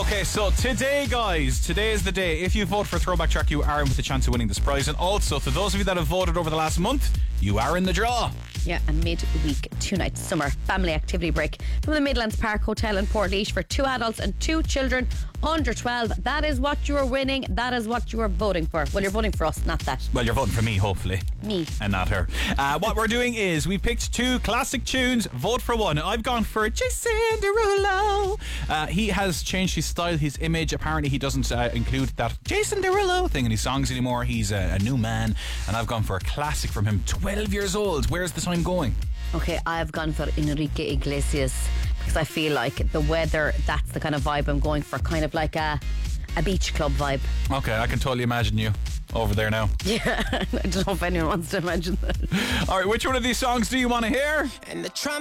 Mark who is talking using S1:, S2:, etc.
S1: Okay, so today, guys, today is the day. If you vote for Throwback Track, you are in with a chance of winning this prize. And also, to those of you that have voted over the last month, you are in the draw.
S2: Yeah, a midweek 2-night summer family activity break from the Midlands Park Hotel in Portlaoise for 2 adults and 2 children under 12. That is what you are winning. That is what you are voting for. Well, you're voting for us, not that.
S1: Well, you're voting for me, hopefully.
S2: Me.
S1: And not her. What we're doing is we picked 2 classic tunes. Vote for one. I've gone for Jason Derulo. He has changed his style, his image. Apparently, he doesn't include that Jason Derulo thing in his songs anymore. He's a new man. And I've gone for a classic from him. 12 years old. Where's the time going?
S2: Okay, I've gone for Enrique Iglesias because I feel like the weather, that's the kind of vibe I'm going for. Kind of like a beach club vibe.
S1: Okay, I can totally imagine you over there now.
S2: Yeah, I don't know if anyone wants to imagine that.
S1: All right, which one of these songs do you want to hear?
S3: And the